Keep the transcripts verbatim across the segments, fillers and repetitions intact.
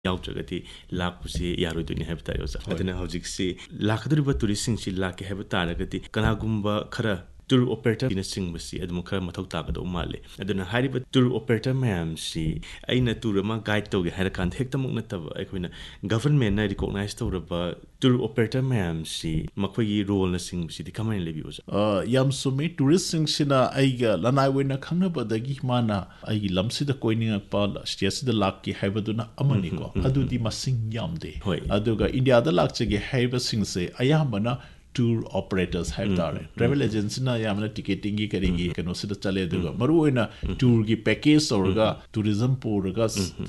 ꯌꯥꯎꯗ꯭ꯔꯒꯗꯤ ꯂꯥꯛꯄꯁꯤ ꯌꯥꯔꯣꯏꯗꯣꯏꯅꯤ ꯍꯥꯏꯕ ꯇꯥꯔꯦ ꯑꯣꯖꯥ ꯑꯗꯨꯅ ꯍꯧꯖꯤꯛꯁꯤ ꯂꯥꯛꯀꯗꯧꯔꯤꯕ ꯇꯨꯔꯤꯁꯁꯤꯡꯁꯤ ꯂꯥꯛꯀꯦ ꯍꯥꯏꯕ ꯇꯥꯔꯒꯗꯤ ꯀꯅꯥꯒꯨꯝꯕ ꯈꯔ ꯇꯨꯔ ꯑꯣꯄꯔꯦꯇꯔꯅꯆꯤꯡꯕꯁꯤ ꯑꯗꯨꯝ ꯈꯔ ꯃꯊꯧ ꯇꯥꯒꯗꯧ ꯃꯥꯜꯂꯦ ꯑꯗꯨꯅ ꯍꯥꯏꯔꯤꯕ ꯇꯨꯔ ꯑꯣꯄꯔꯦꯇꯔ ꯃꯌꯥꯝꯁꯤ ꯑꯩꯅ ꯇꯨꯔ ꯑꯃ ꯒꯥꯏꯗ ꯇꯧꯒꯦ ꯍꯥꯏꯔꯀꯥꯟꯗ ꯍꯦꯛꯇꯃꯛ ꯅꯠꯇꯕ ꯑꯩꯈꯣꯏꯅ ꯒꯚꯔꯟꯃꯦꯟꯠꯅ ꯔꯤꯀꯣꯛꯅꯥꯏꯖ ꯇꯧꯔꯕ ꯇꯨꯔ ꯑꯣꯄꯔꯦꯇꯔ ꯃꯌꯥꯝꯁꯤ ꯃꯈꯣꯏꯒꯤ ꯔꯣꯜꯅꯆꯤꯡꯕꯁꯤꯗꯤ ꯀꯃꯥꯏꯅ ꯂꯩꯕꯤ ꯑꯣꯖꯥ ꯌꯥꯝ ꯆꯨꯝꯃꯤ ꯇꯨꯔꯤꯁꯁꯤꯡꯁꯤꯅ ꯑꯩꯒ ꯂꯅꯥꯏ ꯑꯣꯏꯅ ꯈꯪꯅꯕꯗꯒꯤ ꯃꯥꯅ ꯑꯩꯒꯤ ꯂꯝꯁꯤꯗ ꯀꯣꯏꯅꯤꯡꯉꯛꯄ ꯁ꯭ꯇꯦꯠꯁꯤꯗ ꯂꯥꯛꯀꯦ ꯍꯥꯏꯕꯗꯨꯅ ꯑꯃꯅꯤꯀꯣ ꯑꯗꯨꯗꯤ ꯃꯁꯤꯡ ꯌꯥꯝꯗꯦ ꯑꯗꯨꯒ ꯏꯟꯗꯤꯌꯥꯗ ꯂꯥꯛꯆꯒꯦ ꯍꯥꯏꯕꯁꯤꯡꯁꯦ ꯑꯌꯥꯝꯕꯅ ꯇꯨꯔ ꯑꯣꯄꯔꯦꯇꯔꯁ ꯍꯥꯏꯕ ꯇꯥꯔꯦ ꯇ꯭ꯔꯥꯚꯦꯜ ꯑꯦꯖꯦꯟꯁꯤꯅ ꯌꯥꯝꯅ ꯇꯤꯀꯦꯇꯤꯡꯒꯤ ꯀꯔꯤꯒꯤ ꯀꯩꯅꯣꯁꯤꯗ ꯆꯠꯂꯦ ꯑꯗꯨꯒ ꯃꯔꯨꯑꯣꯏꯅ ꯇꯨꯔꯒꯤ ꯄꯦꯀꯦꯖ ꯇꯧꯔꯒ ꯇꯨꯔꯤꯖꯝ ꯄꯨꯔꯒ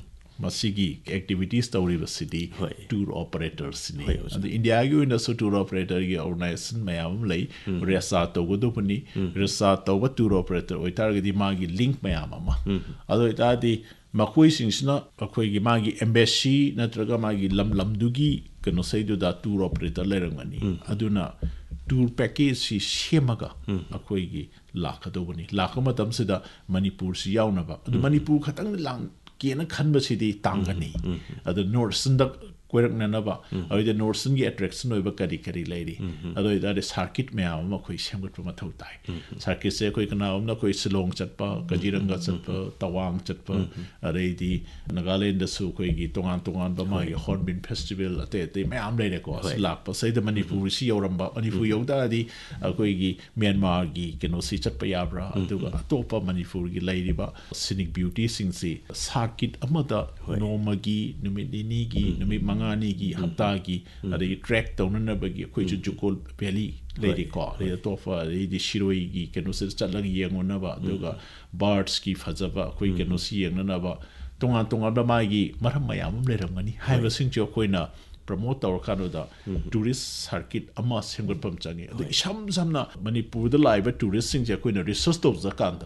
ꯃꯁꯤꯒꯤ ꯑꯦꯛꯇꯤꯚꯤꯇꯤꯁ ꯇꯧꯔꯤꯕꯁꯤꯗꯤ ꯇꯨꯔ ꯑꯣꯄꯔꯦꯇꯔꯁꯤꯅꯤ ꯑꯗꯨ ꯏꯟꯗꯤꯌꯥꯒꯤ ꯑꯣꯏꯅꯁꯨ ꯇꯨꯔ ꯑꯣꯄꯔꯦꯇꯔꯒꯤ ꯑꯣꯔꯒꯅꯥꯏꯖꯦꯁꯟ ꯃꯌꯥꯝ ꯑꯃ ꯂꯩ ꯔꯦꯁꯥ ꯇꯧꯒꯗꯧꯕꯅꯤ ꯔꯦꯁꯥ ꯇꯧꯕ ꯇꯨꯔ ꯑꯣꯄꯔꯦꯇꯔ ꯑꯣꯏꯇꯥꯔꯒꯗꯤ ꯃꯥꯒꯤ ꯂꯤꯡꯛ ꯃꯌꯥꯝ ꯑꯃ ꯑꯗꯨ ꯑꯣꯏꯇꯥꯔꯗꯤ ꯃꯈꯣꯏꯁꯤꯡꯁꯤꯅ ꯑꯩꯈꯣꯏꯒꯤ ꯃꯥꯒꯤ ꯑꯦꯝꯕꯦꯁꯤ ꯅꯠꯇ꯭ꯔꯒ ꯃꯥꯒꯤ ꯂꯝ ꯂꯝꯗꯨꯒꯤ ꯀꯩꯅꯣꯁꯩꯗꯨꯗ ꯇꯨꯔ ꯑꯣꯄꯔꯦꯇꯔ ꯂꯩꯔꯝꯒꯅꯤ ꯑꯗꯨꯅ ꯇꯨꯔ ꯄꯦꯀꯦꯖꯁꯤ ꯁꯦꯝꯃꯒ ꯑꯩꯈꯣꯏꯒꯤ ꯂꯥꯛꯀꯗꯧꯕꯅꯤ ꯂꯥꯛꯄ ꯃꯇꯝꯁꯤꯗ ꯃꯅꯤꯄꯨꯔꯁꯤ ꯌꯥꯎꯅꯕ ꯑꯗꯨ ꯃꯅꯤꯄꯨꯔ ꯈꯛꯇꯪ ꯂꯥꯛꯀꯦꯅ ꯈꯟꯕꯁꯤꯗꯤ ꯇꯥꯡꯒꯅꯤ ꯑꯗꯨ ꯅꯣꯔꯠ ꯏꯁꯇꯔꯟꯗ ꯀꯣꯏꯔꯛꯅꯅꯕ ꯑꯗꯨꯗ ꯅꯣꯔꯠ ꯏꯁꯇꯔꯟꯒꯤ ꯑꯦꯇ꯭ꯔꯦꯛꯁꯟ ꯑꯣꯏꯕ ꯀꯔꯤ ꯀꯔꯤ ꯂꯩꯔꯤ ꯑꯗꯨ ꯑꯣꯏꯇꯥꯔꯗꯤ ꯁꯥꯔꯀꯤꯠ ꯃꯌꯥꯝ ꯑꯃ ꯑꯩꯈꯣꯏ ꯁꯦꯝꯒꯠꯄ ꯃꯊꯧ ꯇꯥꯏ ꯁꯥꯔꯀꯤꯠꯁꯦ ꯑꯩꯈꯣꯏ ꯀꯅꯥꯒꯨꯝꯕꯅ ꯑꯩꯈꯣꯏ ꯁꯤꯂꯣꯡ ꯆꯠꯄ ꯀꯖꯤꯔꯪꯒ ꯆꯠꯄ ꯇꯋꯥꯡ ꯆꯠꯄ ꯑꯗꯩꯗꯤ ꯅꯥꯒꯥꯂꯦꯟꯗꯁꯨ ꯑꯩꯈꯣꯏꯒꯤ ꯇꯣꯉꯥꯟ ꯇꯣꯉꯥꯟꯕ ꯃꯥꯒꯤ ꯍꯣꯔꯟꯕꯤꯜ ꯐꯦꯁꯇꯤꯚꯦꯜ ꯑꯇꯩ ꯑꯇꯩ ꯃꯌꯥꯝ ꯂꯩꯔꯦꯀꯣ ꯁꯤ ꯂꯥꯛꯄ ꯁꯤꯗ ꯃꯅꯤꯄꯨꯔꯁꯤ ꯌꯧꯔꯝꯕ ꯃꯅꯤꯄꯨꯔ ꯌꯧ ꯇꯥꯔꯗꯤ ꯑꯩꯈꯣꯏꯒꯤ ꯃ꯭ꯌꯥꯟꯃꯥꯔꯒꯤ ꯀꯩꯅꯣꯁꯤ ꯆꯠꯄ ꯌꯥꯕ꯭ꯔꯥ ꯑꯗꯨꯒ ꯑꯇꯣꯞꯄ ꯃꯅꯤꯄꯨꯔꯒꯤ ꯂꯩꯔꯤꯕ ꯁꯤꯅꯤꯛ ꯕ꯭ꯌꯨꯇꯤꯁꯤꯡꯁꯤ ꯁꯥꯔꯀꯤꯠ ꯑꯃꯗ ꯅꯣꯡꯃꯒꯤ ꯅꯨꯃꯤꯠ ꯅꯤꯅꯤꯒꯤ ꯅꯨꯃꯤꯠ ꯃꯉꯥꯅꯤꯒꯤ ꯍꯞꯇꯥꯒꯤ ꯑꯗꯒꯤ ꯇ꯭ꯔꯦꯛ ꯇꯧꯅꯅꯕꯒꯤ ꯑꯩꯈꯣꯏꯁꯨ ꯖꯨꯀꯣꯜ ꯚꯦꯂꯤ ꯂꯩꯔꯤꯀꯣ ꯑꯗꯩ ꯑꯇꯣꯞꯄ ꯑꯗꯩꯗꯤ ꯁꯤꯔꯣꯏꯒꯤ ꯀꯩꯅꯣꯁꯤꯗ ꯆꯠꯂꯒ ꯌꯦꯡꯉꯨꯅꯕ ꯑꯗꯨꯒ ꯕꯥꯔꯠꯁꯀꯤ ꯐꯖꯕ ꯑꯩꯈꯣꯏ ꯀꯩꯅꯣꯁꯤ ꯌꯦꯡꯅꯅꯕ ꯇꯣꯉꯥꯟ ꯇꯣꯉꯥꯟꯕ ꯃꯥꯒꯤ ꯃꯔꯝ ꯃꯌꯥꯝ ꯑꯃ ꯂꯩꯔꯝꯒꯅꯤ ꯍꯥꯏꯕꯁꯤꯡꯁꯨ ꯑꯩꯈꯣꯏꯅ ꯄ꯭ꯔꯃꯣꯠ ꯇꯧꯔꯀꯥꯟꯗꯨꯗ ꯇꯨꯔꯤꯁ ꯁꯥꯔꯀꯤꯠ ꯑꯃ ꯁꯦꯝꯒꯠꯄ ꯑꯃ ꯆꯪꯉꯤ ꯑꯗꯨ ꯏꯁꯝ ꯁꯝꯅ ꯃꯅꯤꯄꯨꯔꯗ ꯂꯥꯛꯏꯕ ꯇꯨꯔꯤꯁꯁꯤꯡꯁꯦ ꯑꯩꯈꯣꯏꯅ ꯔꯤꯁꯔꯁ ꯇꯧꯖꯀꯥꯟꯗ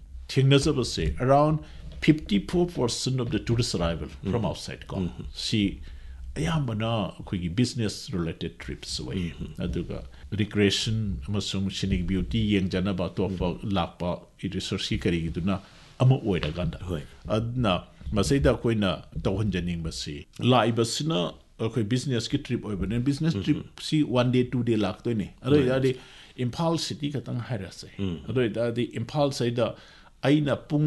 ꯊꯦꯡꯅꯖꯕꯁꯦ around fifty four percent of the tourist ꯑꯔꯥꯏꯚꯜ from outside ꯀꯣ ꯁꯤ ꯑꯌꯥꯝꯕꯅ ꯑꯩꯈꯣꯏꯒꯤ ꯕꯤꯖꯤꯅꯦꯁ ꯔꯤꯂꯦꯇꯦഡ് ꯇ꯭ꯔꯤꯞꯁ ꯑꯣꯏ ꯑꯗꯨꯒ ꯔꯤꯀ꯭ꯔꯦꯁꯟ ꯑꯃꯁꯨꯡ ꯁꯤꯅꯤꯛ ꯕ꯭ꯌꯨꯇꯤ ꯌꯦꯡꯖꯅꯕ ꯑꯇꯣꯞꯄ ꯂꯥꯛꯄ ꯔꯤꯁꯔꯁꯀꯤ ꯀꯔꯤꯒꯤꯗꯨꯅ ꯑꯃ ꯑꯣꯏꯔꯀꯥꯟꯗ ꯑꯗꯨꯅ ꯃꯁꯤꯗ ꯑꯩꯈꯣꯏꯅ ꯇꯧꯍꯟꯖꯅꯤꯡꯕꯁꯤ ꯂꯥꯛꯏꯕꯁꯤꯅ ꯑꯩꯈꯣꯏ ꯕꯤꯖꯤꯅꯦꯁꯀꯤ ꯇ꯭ꯔꯤꯞ ꯑꯣꯏꯕꯅꯤꯅ business ꯇ꯭ꯔꯤꯞꯁꯤ one day to day ꯂꯥꯛꯇꯣꯏꯅꯤ ꯑꯗꯨ ꯑꯣꯏꯇꯥꯔꯗꯤ ꯏꯝꯐꯥꯜ ꯁꯤꯇꯤ ꯈꯛꯇꯪ ꯍꯥꯏꯔꯁꯦ ꯑꯗꯨ ꯑꯣꯏꯇꯥꯔꯗꯤ ꯏꯝꯐꯥꯜꯁꯤꯗ ꯑꯩꯅ ꯄꯨꯡ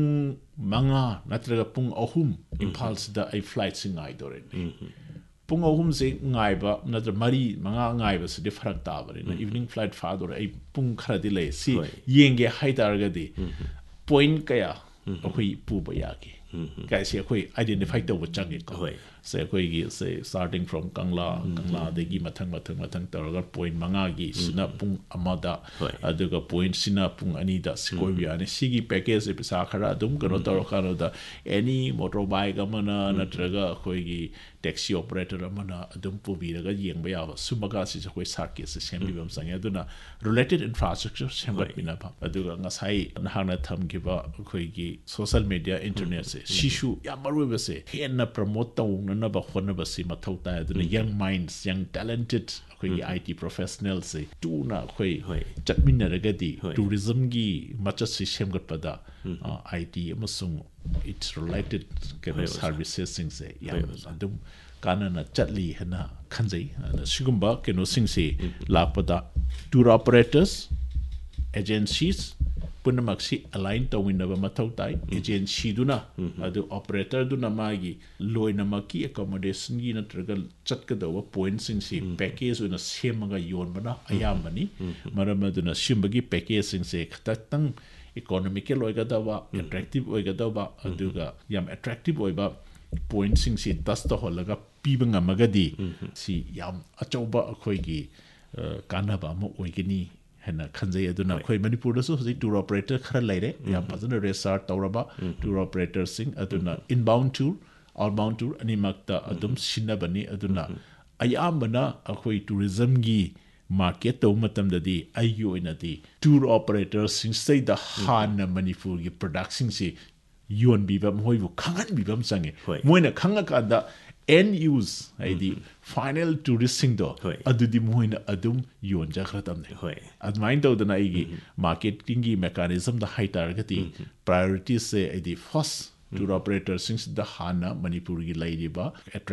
ꯃꯉꯥ ꯅꯠꯇ꯭ꯔꯒ ꯄꯨꯡ ꯑꯍꯨꯝ ꯏꯝꯐꯥꯜꯁꯤꯗ ꯑꯩ ꯐ꯭ꯂꯥꯏꯠꯁꯤ ꯉꯥꯏꯗꯣꯔꯤꯅꯤ ꯄꯨꯡ ꯑꯍꯨꯝꯁꯤ ꯉꯥꯏꯕ ꯅꯠꯇ꯭ꯔꯒ ꯃꯔꯤ ꯃꯉꯥ ꯉꯥꯏꯕꯁꯤꯗꯤ ꯐꯔꯛ ꯇꯥꯕꯅꯤꯅ ꯏꯚꯤꯅꯤꯡ ꯐ꯭ꯂꯥꯏꯠ ꯐꯥꯗꯣꯔꯦ ꯑꯩ ꯄꯨꯡ ꯈꯔꯗꯤ ꯂꯩ ꯁꯤ ꯌꯦꯡꯒꯦ ꯍꯥꯏꯇꯥꯔꯒꯗꯤ ꯄꯣꯏꯟ ꯀꯌꯥ ꯑꯩꯈꯣꯏ ꯄꯨꯕ ꯌꯥꯒꯦ ꯀꯥꯏꯁꯦ ꯑꯩꯈꯣꯏ ꯑꯥꯏꯗꯦꯟꯇꯤꯐꯥꯏ ꯇꯧꯕ ꯆꯪꯉꯦꯀꯣ ꯁꯦ ꯑꯩꯈꯣꯏꯒꯤ ꯁꯦ ꯁ꯭ꯇꯥꯔꯇꯤꯡ ꯐ꯭ꯔꯣꯝ ꯀꯪꯂꯥ ꯀꯪꯂꯥꯗꯒꯤ ꯃꯊꯪ ꯃꯊꯪ ꯃꯊꯪ ꯇꯧꯔꯒ ꯄꯣꯏꯟ ꯃꯉꯥꯒꯤ ꯁꯤꯅ ꯄꯨꯡ ꯑꯃꯗ ꯑꯗꯨꯒ ꯄꯣꯏꯟꯁꯤꯅ ꯄꯨꯡ ꯑꯅꯤꯗ ꯁꯤ ꯀꯣꯏꯕ ꯌꯥꯅꯤ ꯁꯤꯒꯤ ꯄꯦꯀꯦꯖꯁꯦ ꯄꯩꯁꯥ ꯈꯔ ꯑꯗꯨꯝ ꯀꯩꯅꯣ ꯇꯧꯔꯀꯥꯟꯗꯨꯗ ꯑꯦꯅꯤ ꯃꯣꯇꯣꯔ ꯕꯥꯏꯛ ꯑꯃꯅ ꯅꯠꯇ꯭ꯔꯒ ꯑꯩꯈꯣꯏꯒꯤ ꯇꯦꯛꯁꯤ ꯑꯣꯄꯔꯦꯇꯔ ꯑꯃꯅ ꯑꯗꯨꯝ ꯄꯨꯕꯤꯔꯒ ꯌꯦꯡꯕ ꯌꯥꯕ ꯁꯨꯝꯕꯒꯁꯤꯁꯨ ꯑꯩꯈꯣꯏ ꯁꯥꯔꯀꯤꯠꯁꯦ ꯁꯦꯝꯕꯤꯕ ꯑꯃ ꯆꯪꯉꯦ ꯑꯗꯨꯅ ꯔꯤꯂꯦꯇꯦഡ് ꯏꯟꯐ꯭ꯔꯥꯁꯇ꯭ꯔꯛꯆꯔ ꯁꯦꯝꯒꯠꯃꯤꯟꯅꯕ ꯑꯗꯨꯒ ꯉꯁꯥꯏ ꯅꯍꯥꯛꯅ ꯊꯝꯈꯤꯕ ꯑꯩꯈꯣꯏꯒꯤ ꯁꯣꯁꯤꯌꯦꯜ ꯃꯦꯗꯤꯌꯥ ꯏꯟꯇꯔꯅꯦꯠꯁꯦ ꯁꯤꯁꯨ ꯌꯥꯝ ꯃꯔꯨꯑꯣꯏꯕꯁꯦ ꯍꯦꯟꯅ ꯄ꯭ꯔꯃꯣꯠ ꯇꯧꯅꯅꯕ ꯍꯣꯠꯅꯕꯁꯤ ꯃꯊꯧ ꯇꯥꯏ ꯑꯗꯨꯅ ꯌꯪ ꯃꯥꯏꯟꯁ ꯌꯪ ꯇꯦꯂꯦꯟꯇꯦꯠ ꯑꯩꯈꯣꯏꯒꯤ ꯑꯥꯏ ꯇꯤ ꯄ꯭ꯔꯣꯐꯦꯁꯅꯦꯜꯁꯦ ꯇꯨꯅ ꯑꯩꯈꯣꯏ ꯆꯠꯃꯤꯟꯅꯔꯒꯗꯤ ꯇꯨꯔꯤꯖꯝꯒꯤ ꯃꯆꯠꯁꯤ ꯁꯦꯝꯒꯠꯄꯗ ꯑꯥꯏ ꯇꯤ ꯑꯃꯁꯨꯡ ꯏꯠꯁ ꯔꯤꯂꯦꯇꯦഡ് ꯀꯩꯅꯣ ꯁꯥꯔꯚꯤꯁꯦꯁꯁꯤꯡꯁꯦ ꯌꯥꯝ ꯑꯗꯨꯝ ꯀꯥꯟꯅꯅ ꯆꯠꯂꯤ ꯍꯥꯏꯅ ꯈꯟꯖꯩ ꯑꯗꯨꯅ ꯁꯤꯒꯨꯝꯕ ꯀꯩꯅꯣꯁꯤꯡꯁꯤ ꯂꯥꯛꯄꯗ ꯇꯨꯔ ꯑꯣꯄꯔꯦꯇꯔꯁ ꯑꯦꯖꯦꯟꯁꯤꯁ ꯄꯨꯝꯅꯃꯛꯁꯤ ꯑꯂꯥꯏꯟ ꯇꯧꯃꯤꯟꯅꯕ ꯃꯊꯧ ꯇꯥꯏ ꯑꯦꯖꯦꯟꯁꯤꯗꯨꯅ ꯑꯗꯨ ꯑꯣꯄꯔꯦꯇꯔꯗꯨꯅ ꯃꯥꯒꯤ ꯂꯣꯏꯅꯃꯛꯀꯤ ꯑꯦꯀꯣꯃꯣꯗꯦꯁꯟꯒꯤ ꯅꯠꯇ꯭ꯔꯒ ꯆꯠꯀꯗꯧꯕ ꯄꯣꯏꯟꯠꯁꯤꯡꯁꯤ ꯄꯦꯀꯦꯖ ꯑꯣꯏꯅ ꯁꯦꯝꯃꯒ ꯌꯣꯟꯕꯅ ꯑꯌꯥꯝꯕꯅꯤ ꯃꯔꯝ ꯑꯗꯨꯅ ꯁꯤꯒꯨꯝꯕꯒꯤ ꯄꯦꯀꯦꯖꯁꯤꯡꯁꯦ ꯈꯤꯇꯪ ꯏꯀꯣꯅꯣꯃꯤꯀꯦꯜ ꯑꯣꯏꯒꯗꯕ ꯑꯦꯇ꯭ꯔꯦꯛꯇꯤቭ ꯑꯣꯏꯒꯗꯕ ꯑꯗꯨꯒ ꯌꯥꯝ ꯑꯦꯇ꯭ꯔꯦꯛꯇꯤቭ ꯑꯣꯏꯕ ꯄꯣꯏꯟꯠꯁꯤꯡꯁꯤ ꯇꯁ ꯇꯧꯍꯜꯂꯒ ꯄꯤꯕ ꯉꯝꯃꯒꯗꯤ ꯁꯤ ꯌꯥꯝ ꯑꯆꯧꯕ ꯑꯩꯈꯣꯏꯒꯤ ꯀꯥꯟꯅꯕ ꯑꯃ ꯑꯣꯏꯒꯅꯤ ꯍꯥꯏꯅ ꯈꯟꯖꯩ ꯑꯗꯨꯅ ꯑꯩꯈꯣꯏ ꯃꯅꯤꯄꯨꯔꯗꯁꯨ ꯍꯧꯖꯤꯛ ꯇꯨꯔ ꯑꯣꯄꯔꯦꯇꯔ ꯈꯔ ꯂꯩꯔꯦ ꯌꯥꯝ ꯐꯖꯅ ꯔꯦꯖꯤꯁꯇꯥꯔ ꯇꯧꯔꯕ ꯇꯨꯔ ꯑꯣꯄꯔꯦꯇꯔꯁꯤꯡ ꯑꯗꯨꯅ ꯏꯟꯕꯥꯎꯟ ꯇꯨꯔ ꯑꯥꯎꯠꯕꯥꯎꯟ ꯇꯨꯔ ꯑꯅꯤꯃꯛꯇ ꯑꯗꯨꯝ ꯁꯤꯟꯅꯕꯅꯤ ꯑꯗꯨꯅ ꯑꯌꯥꯝꯕꯅ ꯑꯩꯈꯣꯏ ꯇꯨꯔꯤꯖꯝꯒꯤ ꯃꯥꯔꯀꯦꯠ ꯇꯧꯕ ꯃꯇꯝꯗꯗꯤ ꯑꯩꯒꯤ ꯑꯣꯏꯅꯗꯤ ꯇꯨꯔ ꯑꯣꯄꯔꯦꯇꯔꯁꯤꯡꯁꯤꯗꯩꯗ ꯍꯥꯟꯅ ꯃꯅꯤꯄꯨꯔꯒꯤ ꯄ꯭ꯔꯗꯛꯁꯤꯡꯁꯤ ꯌꯣꯟꯕꯤꯕ ꯃꯈꯣꯏꯕꯨ ꯈꯪꯍꯟꯕꯤꯕ ꯑꯃ ꯆꯪꯉꯦ ꯃꯣꯏꯅ ꯈꯪꯉꯀꯥꯟꯗ ꯑꯦꯟ ꯌꯨꯁ ꯍꯥꯏꯗꯤ ꯐꯥꯏꯅꯦꯜ ꯇꯨꯔꯤꯁꯁꯤꯡꯗꯣ ꯑꯗꯨꯗꯤ ꯃꯣꯏꯅ ꯑꯗꯨꯝ ꯌꯣꯟꯖꯈ꯭ꯔꯗꯕꯅꯤ ꯑꯗꯨꯃꯥꯏꯅ ꯇꯧꯗꯅ ꯑꯩꯒꯤ ꯃꯥꯔꯀꯦꯇꯤꯡꯒꯤ ꯃꯦꯀꯥꯅꯤꯖꯝꯗ ꯍꯥꯏꯇꯥꯔꯒꯗꯤ ꯄ꯭ꯔꯥꯏꯌꯣꯔꯤꯇꯤꯁꯁꯦ ꯑꯩꯗꯤ ꯐꯥꯔꯁ ꯇꯨꯔ ꯑꯣꯄꯔꯦꯇꯔꯁꯤꯡꯁꯤꯗ ꯍꯥꯟꯅ ꯃꯅꯤꯄꯨꯔꯒꯤ ꯂꯩꯔꯤꯕ